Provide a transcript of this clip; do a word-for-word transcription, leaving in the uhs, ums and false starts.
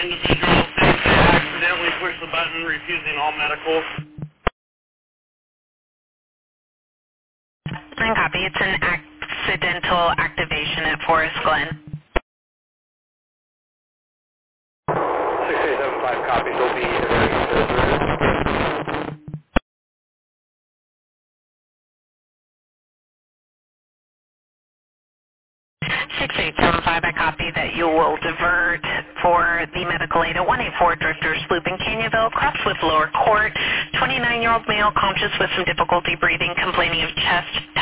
individual seems to accidentally push the button, refusing all medical. And copy. It's an accidental activation at Forest Glen. six eight seven five copy. They'll be diverting to six eight seven five, I copy that you will divert for the medical aid at one eight four Drifters Loop in Canyonville, crossed with lower court, twenty-nine-year-old male conscious with some difficulty breathing, complaining of chest